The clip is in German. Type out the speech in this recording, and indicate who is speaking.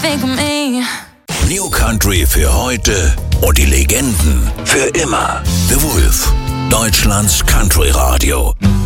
Speaker 1: think of me.
Speaker 2: New Country für heute und die Legenden für immer. The Wolf, Deutschlands Country Radio.